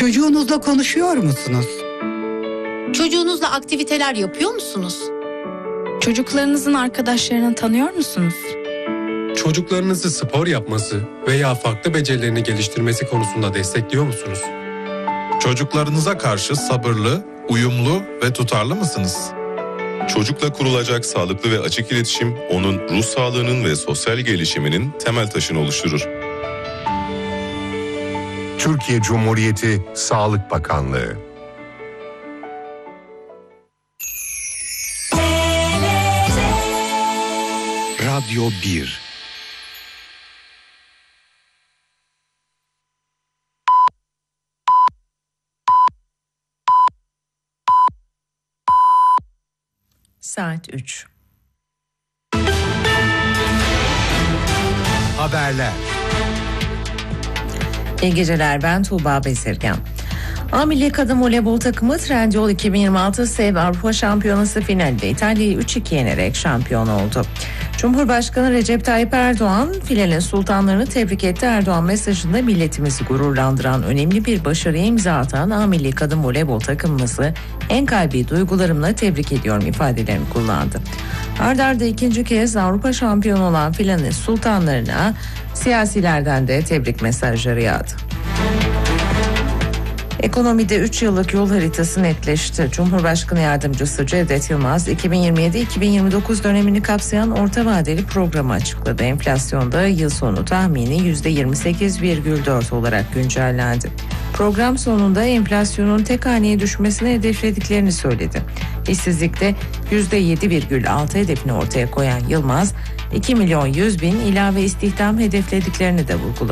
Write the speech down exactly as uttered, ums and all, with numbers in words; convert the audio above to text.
Çocuğunuzla konuşuyor musunuz? Çocuğunuzla aktiviteler yapıyor musunuz? Çocuklarınızın arkadaşlarını tanıyor musunuz? Çocuklarınızı spor yapması veya farklı becerilerini geliştirmesi konusunda destekliyor musunuz? Çocuklarınıza karşı sabırlı, uyumlu ve tutarlı mısınız? Çocukla kurulacak sağlıklı ve açık iletişim onun ruh sağlığının ve sosyal gelişiminin temel taşını oluşturur. Türkiye Cumhuriyeti Sağlık Bakanlığı. Radyo bir. Saat üç. Haberler. İyi geceler, ben Tuğba Bezirgan. A Milli Kadın Voleybol takımı Trendyol iki bin yirmi altı Sev Avrupa Şampiyonası finalinde İtalya'yı üç iki yenerek şampiyon oldu. Cumhurbaşkanı Recep Tayyip Erdoğan finalin sultanlarını tebrik etti. Erdoğan mesajında milletimizi gururlandıran önemli bir başarıya imza atan A Milli Kadın Voleybol takımımızı en kalbi duygularımla tebrik ediyorum ifadelerini kullandı. Arda arda ikinci kez Avrupa şampiyonu olan finalin sultanlarına siyasilerden de tebrik mesajları yağdı. Ekonomide üç yıllık yol haritası netleşti. Cumhurbaşkanı Yardımcısı Cevdet Yılmaz, iki bin yirmi yedi iki bin yirmi dokuz dönemini kapsayan orta vadeli programı açıkladı. Enflasyonda yıl sonu tahmini yüzde yirmi sekiz virgül dört olarak güncellendi. Program sonunda enflasyonun tek haneye düşmesini hedeflediklerini söyledi. İşsizlikte yüzde yedi virgül altı hedefini ortaya koyan Yılmaz, iki milyon yüz bin ilave istihdam hedeflediklerini de vurguladı.